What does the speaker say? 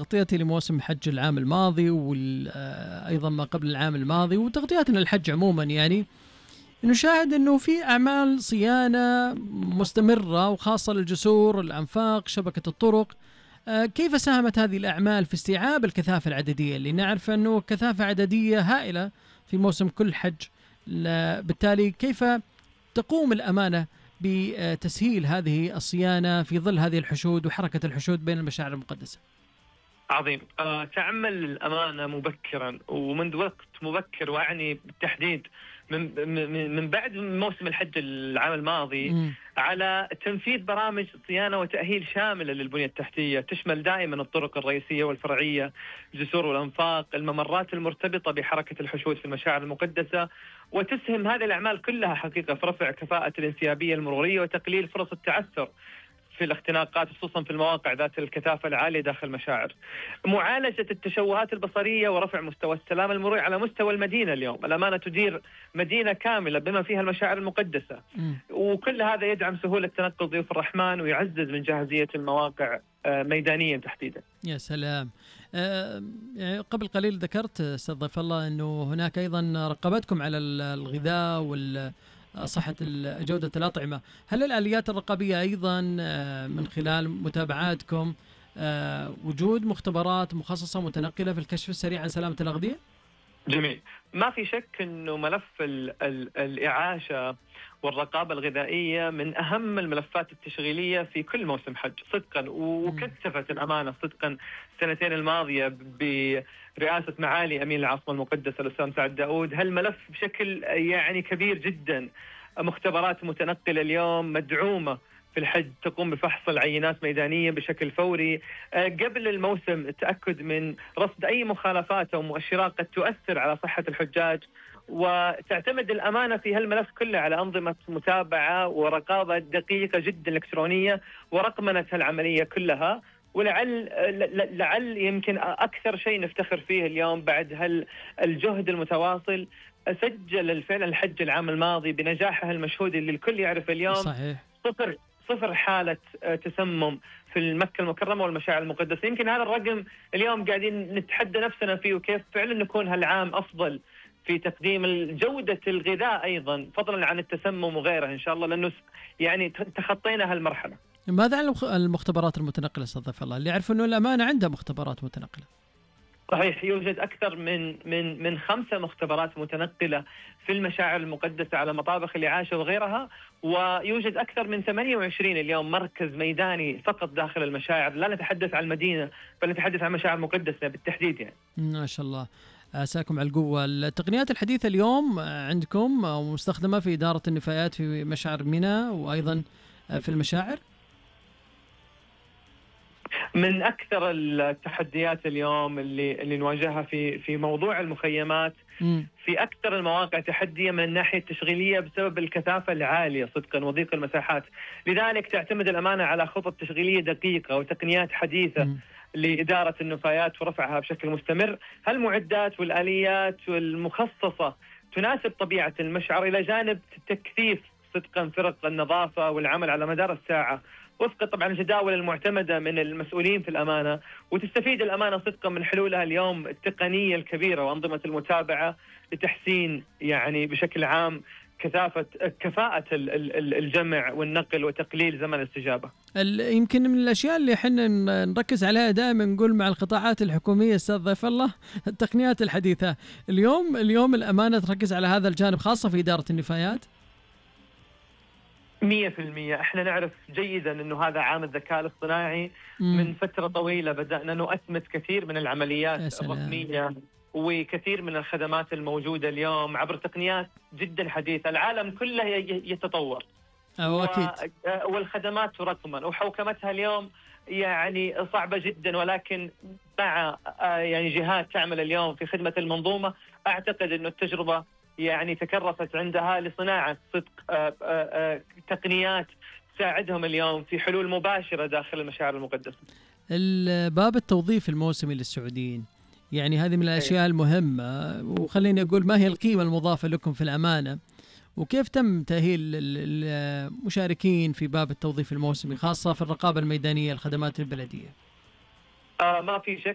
تغطيتي لموسم حج العام الماضي وأيضا ما قبل العام الماضي وتغطياتنا للحج عموما، يعني نشاهد أنه في أعمال صيانة مستمرة وخاصة للجسور، الأنفاق، شبكة الطرق. كيف ساهمت هذه الأعمال في استيعاب الكثافة العددية اللي نعرف أنه كثافة عددية هائلة في موسم كل حج؟ بالتالي كيف تقوم الأمانة بتسهيل هذه الصيانة في ظل هذه الحشود وحركة الحشود بين المشاعر المقدسة؟ عظيم. تعمل الأمانة مبكرا ومنذ وقت مبكر، وأعني بالتحديد من بعد موسم الحج العام الماضي على تنفيذ برامج صيانة وتأهيل شاملة للبنية التحتية، تشمل دائما الطرق الرئيسية والفرعية، جسور والأنفاق، الممرات المرتبطة بحركة الحشود في المشاعر المقدسة. وتسهم هذه الأعمال كلها حقيقة في رفع كفاءة الانسيابية المرورية وتقليل فرص التعثر في الاختناقات، خصوصا في المواقع ذات الكثافة العالية داخل المشاعر. معالجة التشوهات البصرية ورفع مستوى السلام المروري على مستوى المدينة. اليوم الأمانة تدير مدينة كاملة بما فيها المشاعر المقدسة، وكل هذا يدعم سهولة تنقل ضيوف الرحمن ويعزز من جاهزية المواقع ميدانيا تحديدا. يا سلام. قبل قليل ذكرت أستاذ ضيف الله أنه هناك أيضا رقابتكم على الغذاء صحة جودة الأطعمة. هل الآليات الرقابية أيضا من خلال متابعاتكم وجود مختبرات مخصصة متنقلة في الكشف السريع عن سلامة الأغذية؟ جميل. ما في شك أنه ملف الإعاشة والرقابة الغذائية من أهم الملفات التشغيلية في كل موسم حج صدقا، وكثفت الأمانة صدقا السنتين الماضية برئاسة معالي أمين العاصمة المقدسة الأستاذ سعد داود هالملف بشكل يعني كبير جدا. مختبرات متنقلة اليوم مدعومة في الحج تقوم بفحص العينات ميدانيا بشكل فوري قبل الموسم، التأكد من رصد أي مخالفات أو مؤشرات قد تؤثر على صحة الحجاج. وتعتمد الأمانة في هالملف كله على أنظمة متابعة ورقابة دقيقة جدا إلكترونية ورقمنة العملية كلها. ولعل يمكن أكثر شيء نفتخر فيه اليوم بعد الجهد المتواصل، سجل الفعل الحج العام الماضي بنجاحه المشهود اللي الكل يعرف اليوم. صحيح. صفر حالة تسمم في المكة المكرمة والمشاعر المقدسة. يمكن هذا الرقم اليوم قاعدين نتحدى نفسنا فيه، وكيف فعلا نكون هالعام أفضل في تقديم جودة الغذاء أيضا فضلا عن التسمم وغيره إن شاء الله، لأنه يعني تخطينا هالمرحلة. ماذا عن المختبرات المتنقلة أستاذ ضيف الله؟ اللي يعرف أنه الأمانة عندها مختبرات متنقلة. صحيح، يوجد أكثر من 5 مختبرات متنقلة في المشاعر المقدسة على مطابخ الإعاشة وغيرها، ويوجد أكثر من 28 اليوم مركز ميداني فقط داخل المشاعر. لا نتحدث عن المدينة بل نتحدث عن مشاعر مقدسة بالتحديد يعني. ما شاء الله، عساكم على القوة. التقنيات الحديثة اليوم عندكم مستخدمة في إدارة النفايات في مشاعر منى وأيضا في المشاعر؟ من أكثر التحديات اليوم اللي نواجهها في موضوع المخيمات، في أكثر المواقع تحدية من الناحية التشغيلية بسبب الكثافة العالية صدقا وضيق المساحات. لذلك تعتمد الأمانة على خطط تشغيلية دقيقة وتقنيات حديثة لإدارة النفايات ورفعها بشكل مستمر. هالمعدات والآليات المخصصة تناسب طبيعة المشعر، إلى جانب تكثيف صدقا فرق النظافة والعمل على مدار الساعة وفق طبعا الجداول المعتمدة من المسؤولين في الأمانة. وتستفيد الأمانة صدقا من حلولها اليوم التقنية الكبيرة وأنظمة المتابعة لتحسين يعني بشكل عام كفاءة الجمع والنقل وتقليل زمن الاستجابة. يمكن من الأشياء اللي احنا نركز عليها دائما نقول مع القطاعات الحكومية أستاذ ضيف الله التقنيات الحديثة. اليوم الأمانة تركز على هذا الجانب خاصة في إدارة النفايات. 100%. احنا نعرف جيدا انه هذا عام الذكاء الاصطناعي. من فترة طويلة بدأنا نؤتمت كثير من العمليات الرقمية وكثير من الخدمات الموجودة اليوم عبر تقنيات جدا حديثة. العالم كله يتطور والخدمات ترقمن وحوكمتها اليوم يعني صعبة جدا، ولكن مع يعني جهات تعمل اليوم في خدمة المنظومة أعتقد أنه التجربة يعني تكرست عندها لصناعة صدق تقنيات تساعدهم اليوم في حلول مباشرة داخل المشاعر المقدسة. باب التوظيف الموسمي للسعوديين، يعني هذه من الأشياء المهمة، وخليني أقول ما هي القيمة المضافة لكم في الأمانة، وكيف تم تأهيل المشاركين في باب التوظيف الموسمي خاصة في الرقابة الميدانية الخدمات البلدية؟ ما في شك